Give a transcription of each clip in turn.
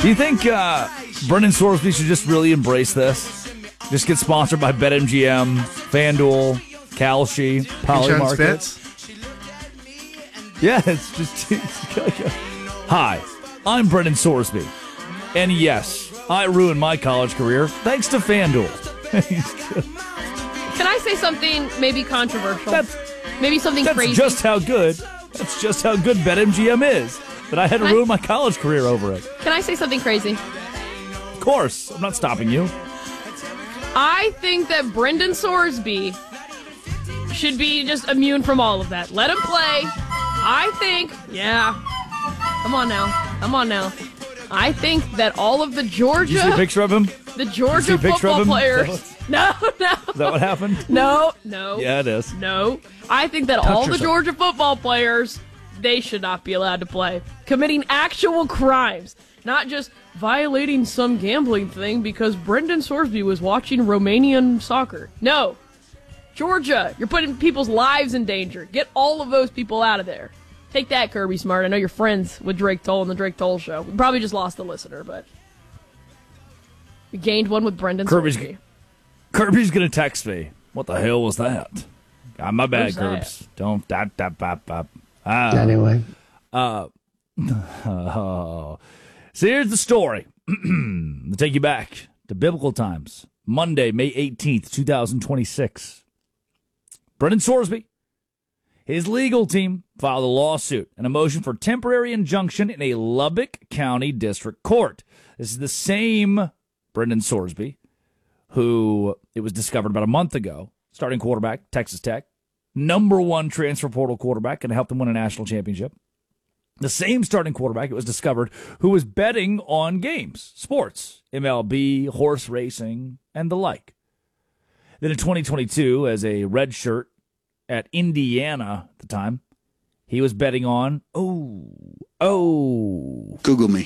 Do you think Brendan Sorsby should just really embrace this? Just get sponsored by BetMGM, FanDuel, Kalshi, Polymarket. Yeah, it's just... Hi, I'm Brendan Sorsby. And yes, I ruined my college career thanks to FanDuel. Can I say something maybe controversial? Maybe something crazy? That's just how good BetMGM is. That I had to ruin my college career over it. Can I say something crazy? Of course. I'm not stopping you. I think that Brendan Sorsby should be just immune from all of that. Let him play. I think, Come on now. I think that all of the Georgia... Did you see a picture of him? The Georgia football players... No. Is that what happened? No. Yeah, it is. No. I think that all the Georgia football players, they should not be allowed to play. Committing actual crimes. Not just violating some gambling thing because Brendan Sorsby was watching Romanian soccer. No. Georgia, you're putting people's lives in danger. Get all of those people out of there. Take that, Kirby Smart. I know you're friends with Drake Toll and the Drake Toll Show. We probably just lost a listener, but we gained one with Brendan Sorsby. Kirby's going to text me. What the hell was that? My bad, Kirbs. Don't... Anyway. So here's the story. I'll take you back to biblical times. Monday, May 18th, 2026. Brendan Sorsby, his legal team filed a lawsuit, and a motion for temporary injunction in a Lubbock County District Court. This is the same Brendan Sorsby who it was discovered about a month ago, starting quarterback, Texas Tech, #1 transfer portal quarterback, and helped them win a national championship. The same starting quarterback, it was discovered, who was betting on games, sports, MLB, horse racing, and the like. Then in 2022, as a red shirt at Indiana at the time, he was betting on, Google me.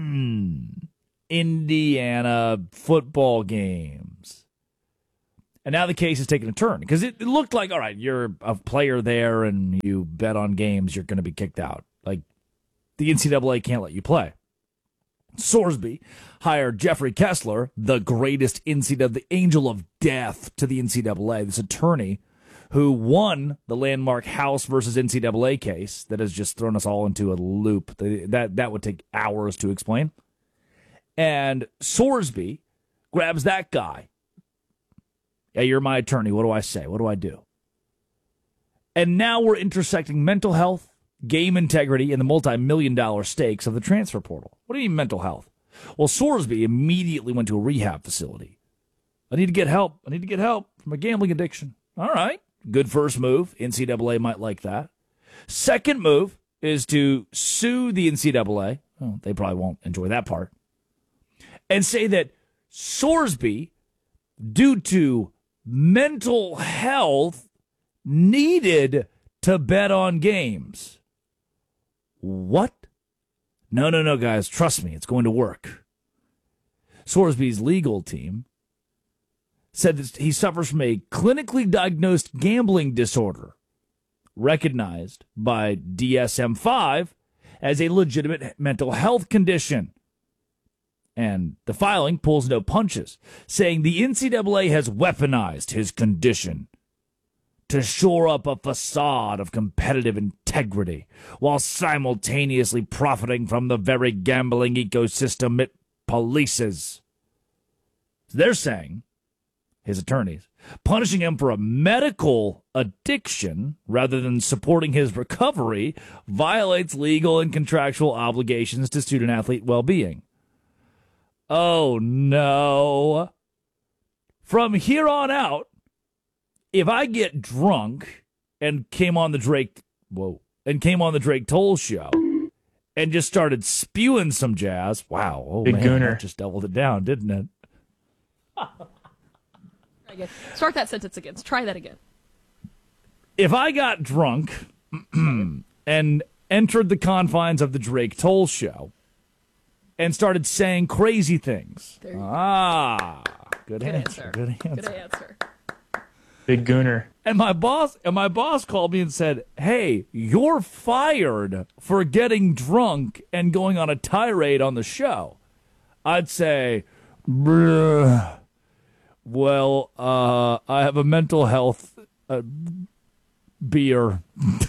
Indiana football games. And now the case is taking a turn because it looked like, all right, you're a player there and you bet on games, you're going to be kicked out. Like, the NCAA can't let you play. Sorsby hired Jeffrey Kessler, the greatest the angel of death to the NCAA, this attorney who won the landmark House versus NCAA case that has just thrown us all into a loop. That would take hours to explain. And Sorsby grabs that guy. Yeah, you're my attorney. What do I say? What do I do? And now we're intersecting mental health, game integrity, and the multi-million-dollar stakes of the transfer portal. What do you mean mental health? Well, Sorsby immediately went to a rehab facility. I need to get help. I need to get help from a gambling addiction. All right. Good first move. NCAA might like that. Second move is to sue the NCAA. Oh, they probably won't enjoy that part. And say that Sorsby, due to mental health, needed to bet on games. What? No, guys. Trust me. It's going to work. Sorsby's legal team said that he suffers from a clinically diagnosed gambling disorder, recognized by DSM-5 as a legitimate mental health condition. And the filing pulls no punches, saying the NCAA has weaponized his condition to shore up a facade of competitive integrity while simultaneously profiting from the very gambling ecosystem it polices. So they're saying, his attorneys, punishing him for a medical addiction rather than supporting his recovery violates legal and contractual obligations to student-athlete well-being. Oh, no. From here on out, if I get drunk and came on the Drake Toll Show and just started spewing some jazz, wow, oh Big man, gooner. that just doubled it down, didn't it? Start that sentence again. Try that again. If I got drunk and entered the confines of the Drake Toll Show and started saying crazy things. Good answer. Good answer. Big gooner. And my boss called me and said, "Hey, you're fired for getting drunk and going on a tirade on the show." I'd say, well, I have a mental health beer.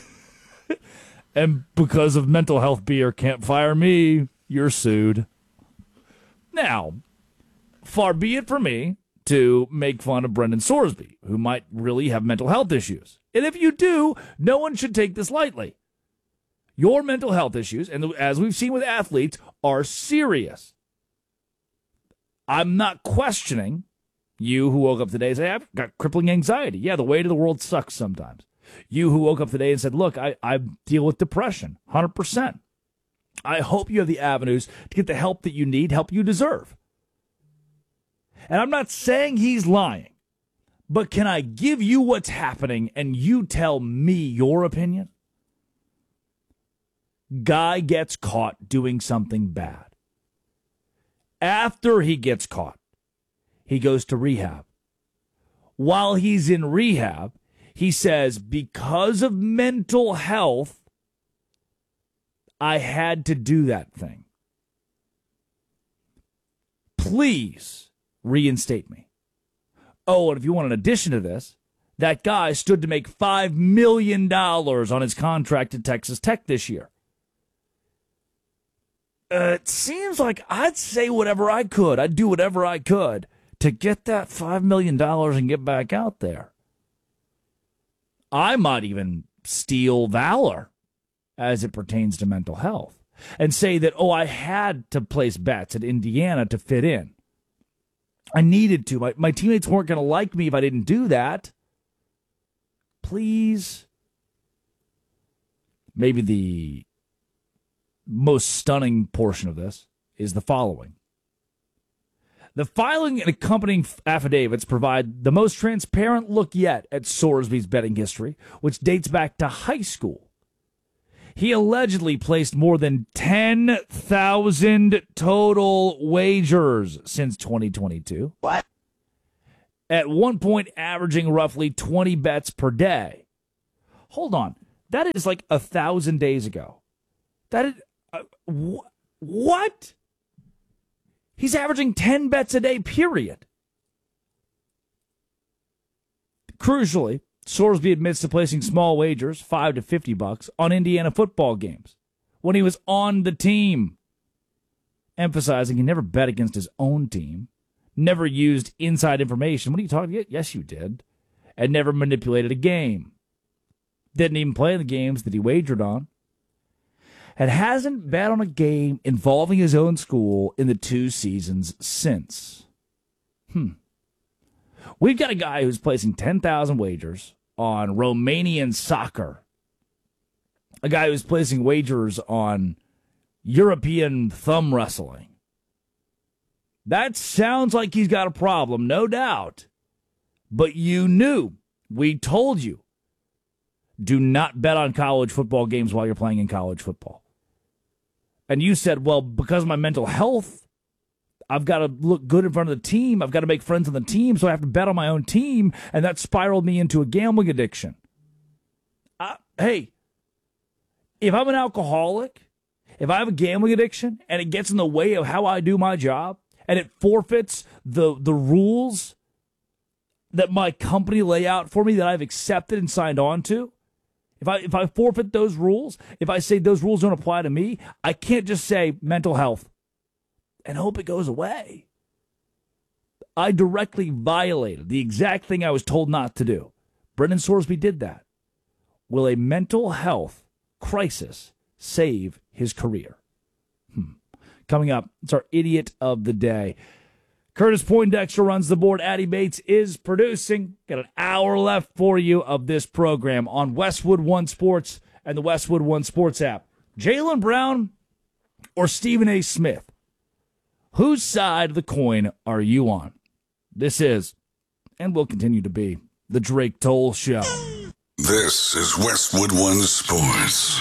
And because of mental health beer, can't fire me. You're sued. Now, far be it for me to make fun of Brendan Sorsby, who might really have mental health issues. And if you do, no one should take this lightly. Your mental health issues, and as we've seen with athletes, are serious. I'm not questioning you who woke up today and say, I've got crippling anxiety. Yeah, the weight of the world sucks sometimes. You who woke up today and said, look, I deal with depression, 100%. I hope you have the avenues to get the help that you need, help you deserve. And I'm not saying he's lying, but can I give you what's happening and you tell me your opinion? Guy gets caught doing something bad. After he gets caught, he goes to rehab. While he's in rehab, he says, because of mental health, I had to do that thing. Please reinstate me. Oh, and if you want an addition to this, that guy stood to make $5 million on his contract at Texas Tech this year. It seems like I'd say whatever I could. I'd do whatever I could to get that $5 million and get back out there. I might even steal valor as it pertains to mental health and say that, I had to place bets at Indiana to fit in. I needed to. My teammates weren't going to like me if I didn't do that. Please. Maybe the most stunning portion of this is the following. The filing and accompanying affidavits provide the most transparent look yet at Sorsby's betting history, which dates back to high school. He allegedly placed more than 10,000 total wagers since 2022. What? At one point averaging roughly 20 bets per day. Hold on. That is like 1,000 days ago. That is... what? He's averaging 10 bets a day, period. Crucially, Sorsby admits to placing small wagers, $5 to $50, on Indiana football games when he was on the team, emphasizing he never bet against his own team, never used inside information. What are you talking about? Yes, you did. And never manipulated a game. Didn't even play the games that he wagered on. And hasn't bet on a game involving his own school in the 2 seasons since. We've got a guy who's placing 10,000 wagers on Romanian soccer. A guy who's placing wagers on European thumb wrestling. That sounds like he's got a problem, no doubt. But you knew. We told you. Do not bet on college football games while you're playing in college football. And you said, well, because of my mental health, I've got to look good in front of the team. I've got to make friends on the team, so I have to bet on my own team. And that spiraled me into a gambling addiction. Hey, if I'm an alcoholic, if I have a gambling addiction, and it gets in the way of how I do my job, and it forfeits the rules that my company lay out for me that I've accepted and signed on to, if I forfeit those rules, if I say those rules don't apply to me, I can't just say mental health and hope it goes away. I directly violated the exact thing I was told not to do. Brendan Sorsby did that. Will a mental health crisis save his career? Coming up, it's our Idiot of the Day. Curtis Poindexter runs the board. Addie Bates is producing. Got an hour left for you of this program on Westwood One Sports and the Westwood One Sports app. Jaylen Brown or Stephen A. Smith? Whose side of the coin are you on? This is, and will continue to be, the Drake Toll Show. This is Westwood One Sports.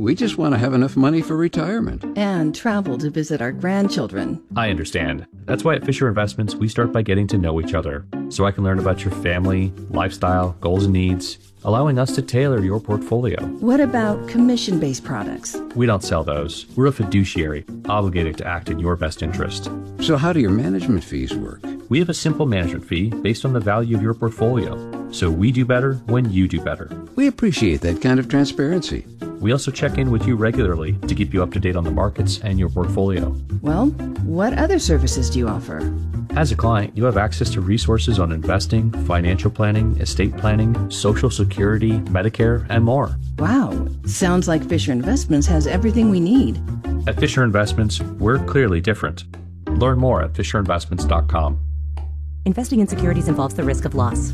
We just want to have enough money for retirement. And travel to visit our grandchildren. I understand. That's why at Fisher Investments, we start by getting to know each other, so I can learn about your family, lifestyle, goals and needs, allowing us to tailor your portfolio. What about commission-based products? We don't sell those. We're a fiduciary, obligated to act in your best interest. So how do your management fees work? We have a simple management fee based on the value of your portfolio, so we do better when you do better. We appreciate that kind of transparency. We also check in with you regularly to keep you up to date on the markets and your portfolio. Well, what other services do you offer? As a client, you have access to resources on investing, financial planning, estate planning, Social Security, Medicare, and more. Wow, sounds like Fisher Investments has everything we need. At Fisher Investments, we're clearly different. Learn more at FisherInvestments.com. Investing in securities involves the risk of loss.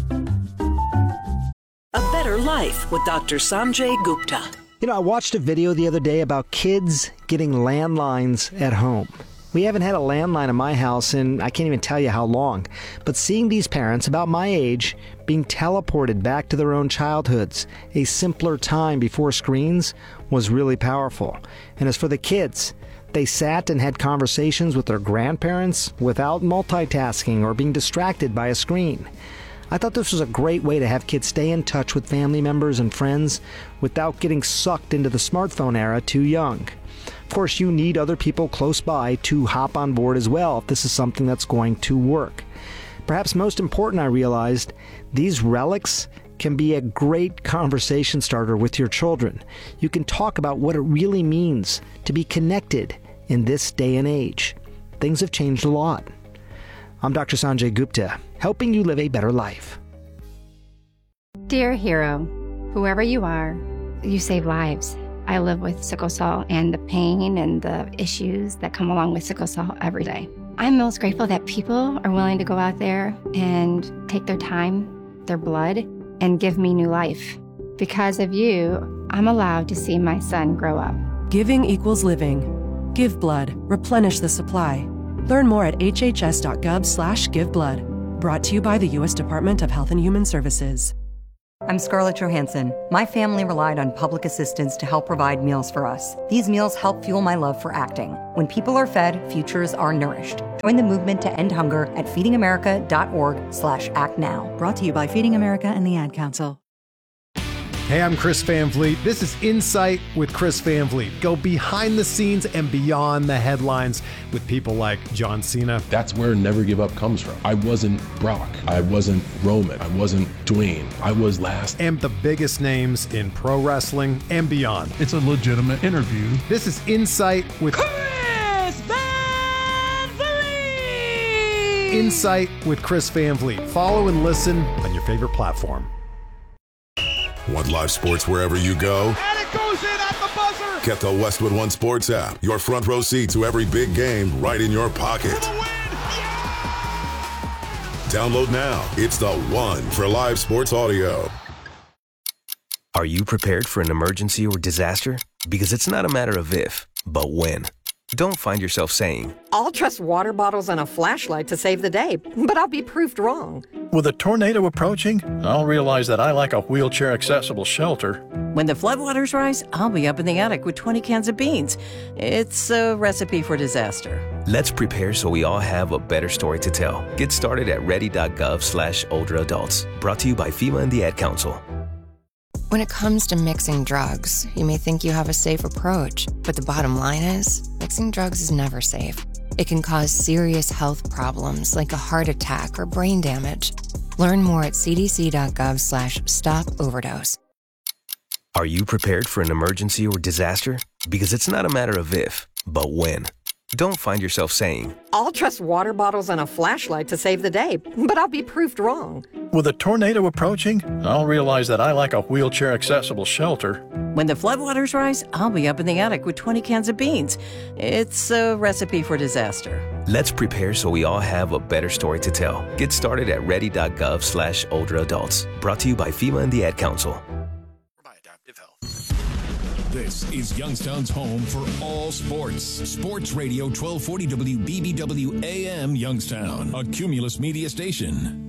A Better Life with Dr. Sanjay Gupta. You know, I watched a video the other day about kids getting landlines at home. We haven't had a landline in my house in I can't even tell you how long. But seeing these parents about my age being teleported back to their own childhoods, a simpler time before screens, was really powerful. And as for the kids, they sat and had conversations with their grandparents without multitasking or being distracted by a screen. I thought this was a great way to have kids stay in touch with family members and friends without getting sucked into the smartphone era too young. Of course, you need other people close by to hop on board as well if this is something that's going to work. Perhaps most important, I realized, these relics can be a great conversation starter with your children. You can talk about what it really means to be connected in this day and age. Things have changed a lot. I'm Dr. Sanjay Gupta, helping you live a better life. Dear hero, whoever you are, you save lives. I live with sickle cell and the pain and the issues that come along with sickle cell every day. I'm most grateful that people are willing to go out there and take their time, their blood, and give me new life. Because of you, I'm allowed to see my son grow up. Giving equals living. Give blood. Replenish the supply. Learn more at hhs.gov/giveblood. Brought to you by the U.S. Department of Health and Human Services. I'm Scarlett Johansson. My family relied on public assistance to help provide meals for us. These meals help fuel my love for acting. When people are fed, futures are nourished. Join the movement to end hunger at feedingamerica.org/actnow. Brought to you by Feeding America and the Ad Council. Hey, I'm Chris Van Vliet. This is Insight with Chris Van Vliet. Go behind the scenes and beyond the headlines with people like John Cena. That's where Never Give Up comes from. I wasn't Brock. I wasn't Roman. I wasn't Dwayne. I was last. And the biggest names in pro wrestling and beyond. It's a legitimate interview. This is Insight with Chris Van Vliet. Insight with Chris Van Vliet. Follow and listen on your favorite platform. Want live sports wherever you go? And it goes in at the buzzer! Get the Westwood One Sports app. Your front row seat to every big game right in your pocket. For the win! Yeah! Download now. It's the one for live sports audio. Are you prepared for an emergency or disaster? Because it's not a matter of if, but when. Don't find yourself saying, I'll trust water bottles and a flashlight to save the day, but I'll be proved wrong. With a tornado approaching, I'll realize that I like a wheelchair-accessible shelter. When the floodwaters rise, I'll be up in the attic with 20 cans of beans. It's a recipe for disaster. Let's prepare so we all have a better story to tell. Get started at ready.gov/older adults. Brought to you by FEMA and the Ad Council. When it comes to mixing drugs, you may think you have a safe approach, but the bottom line is, mixing drugs is never safe. It can cause serious health problems like a heart attack or brain damage. Learn more at cdc.gov/stop-overdose. Are you prepared for an emergency or disaster? Because it's not a matter of if, but when. Don't find yourself saying, I'll trust water bottles and a flashlight to save the day, but I'll be proved wrong. With a tornado approaching, I'll realize that I like a wheelchair-accessible shelter. When the floodwaters rise, I'll be up in the attic with 20 cans of beans. It's a recipe for disaster. Let's prepare so we all have a better story to tell. Get started at ready.gov/older adults. Brought to you by FEMA and the Ad Council. This is Youngstown's home for all sports. Sports Radio 1240 WBBW AM Youngstown, a Cumulus Media station.